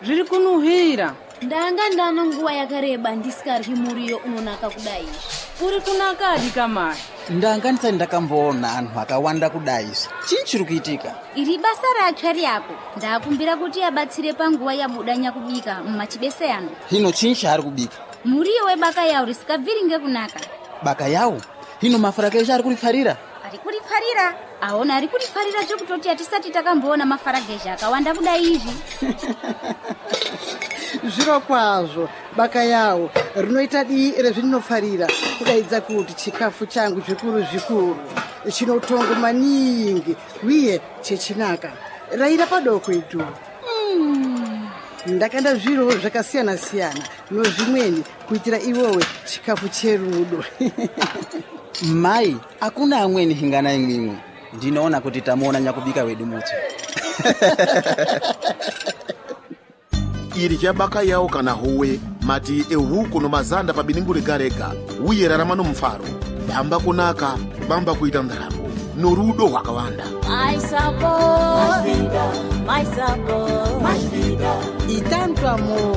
zviri kunuhira. Ndanga ndano nguva yakareba ndisikaryi muriwo unonaka kudai. Uri kunakadi kamai? Ndanga ndisati ndakamboona anhu akawanda kudai. Chii chiri kuitika? Iri basa ratsva ryako. Ndakumbira kuti abatsire panguva yabudanya kubika mumachibese ano. Hino chii chaari kubika? Muriwo webaka yawo risikabviri ngekunaka. Baka yawo? Hino mafarage ari kurifarira? Ari kurifarira? Aona ari kurifarira chokutoti atisati takamboona mafarage akawanda kudai izvi. Zviro kwazvo baka yawo rinoita dii rezvinofarira kudaidza kuti chikafu changu zvikuru chinotongo maningi uye chechinaka raira padoko itu. Ndakanda zviro zvakasiyana-siyana nozvimweni kuitira iwowe chikafu cherudo. Mai, hakuna amweni hingana imwimwe. Ndinoona kuti tamuona nyakubika wedu muti. Iri chabaka yawo kana howe mati ehuku nomazanda pabiningu rega uye rarama nomufaro bamba kunaka bamba kuita ndaramo norudo hwakawanda. My sabor, my vida. Itanto amor.